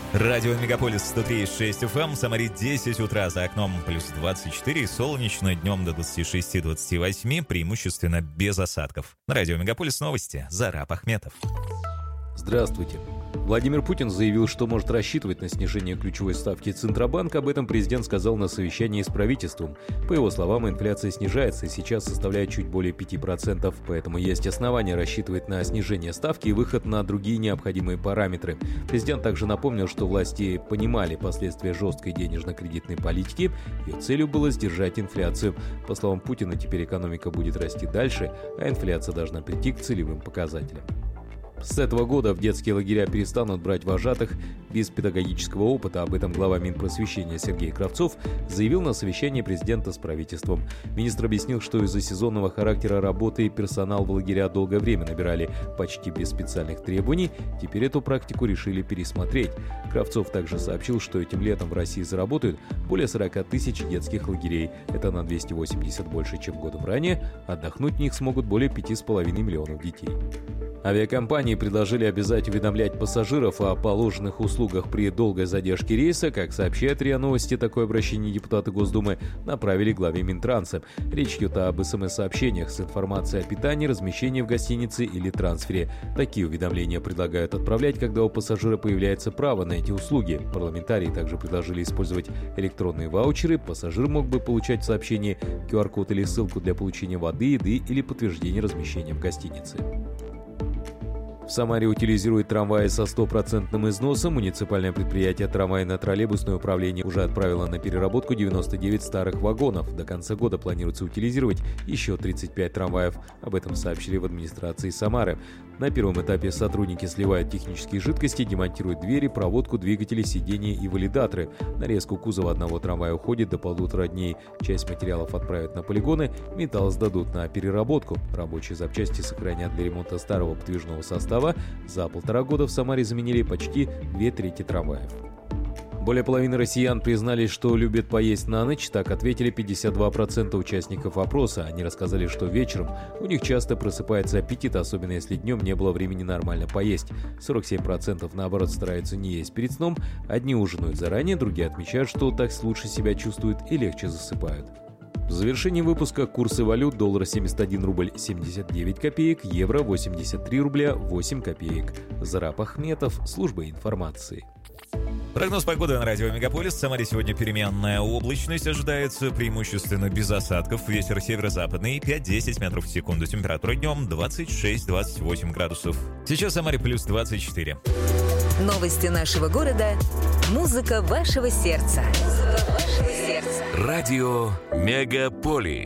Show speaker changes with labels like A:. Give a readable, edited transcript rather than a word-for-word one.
A: Радио Мегаполис 103,6 FM, в Самаре 10 утра, за окном плюс 24, солнечно, днем до 26-28, преимущественно без осадков. На Радио Мегаполис новости, Зараб Ахметов.
B: Здравствуйте. Владимир Путин заявил, что может рассчитывать на снижение ключевой ставки Центробанка. Об этом президент сказал на совещании с правительством. По его словам, инфляция снижается и сейчас составляет чуть более 5%, поэтому есть основания рассчитывать на снижение ставки и выход на другие необходимые параметры. Президент также напомнил, что власти понимали последствия жесткой денежно-кредитной политики. Ее целью было сдержать инфляцию. По словам Путина, теперь экономика будет расти дальше, а инфляция должна прийти к целевым показателям. С этого года в детские лагеря перестанут брать вожатых без педагогического опыта. Об этом глава Минпросвещения Сергей Кравцов заявил на совещании президента с правительством. Министр объяснил, что из-за сезонного характера работы персонал в лагеря долгое время набирали почти без специальных требований. Теперь эту практику решили пересмотреть. Кравцов также сообщил, что этим летом в России заработают более 40 тысяч детских лагерей. Это на 280 больше, чем годом ранее. Отдохнуть в них смогут более 5,5 миллионов детей. Авиакомпании предложили обязать уведомлять пассажиров о положенных услугах при долгой задержке рейса. Как сообщает РИА Новости, такое обращение депутаты Госдумы направили главе Минтранса. Речь идет об СМС-сообщениях с информацией о питании, размещении в гостинице или трансфере. Такие уведомления предлагают отправлять, когда у пассажира появляется право на эти услуги. Парламентарии также предложили использовать электронные ваучеры. Пассажир мог бы получать в сообщении QR-код или ссылку для получения воды, еды или подтверждения размещения в гостинице. В Самаре утилизируют трамваи со 100% износом. Муниципальное предприятие «Трамвайно-троллейбусное управление» уже отправило на переработку 99 старых вагонов. До конца года планируется утилизировать еще 35 трамваев. Об этом сообщили в администрации Самары. На первом этапе сотрудники сливают технические жидкости, демонтируют двери, проводку, двигатели, сиденья и валидаторы. Нарезку кузова одного трамвая уходит до 1,5 дней. Часть материалов отправят на полигоны, металл сдадут на переработку. Рабочие запчасти сохранят для ремонта старого подвижного состава. За 1,5 года в Самаре заменили почти 2/3 трамваев. Более половины россиян признались, что любят поесть на ночь. Так ответили 52% участников опроса. Они рассказали, что вечером у них часто просыпается аппетит, особенно если днем не было времени нормально поесть. 47% наоборот стараются не есть перед сном. Одни ужинают заранее, другие отмечают, что так лучше себя чувствуют и легче засыпают. В завершении выпуска курсы валют: доллар 71 рубль 79 копеек, евро 83 рубля 8 копеек. Зараб Ахметов, служба информации.
A: Прогноз погоды на радио Мегаполис. В Самаре сегодня переменная облачность ожидается, преимущественно без осадков. Ветер северо-западный 5-10 метров в секунду. Температура днем 26-28 градусов. Сейчас в Самаре плюс 24.
C: Новости нашего города. Музыка вашего сердца. Музыка вашего сердца.
D: Радио Мегаполис.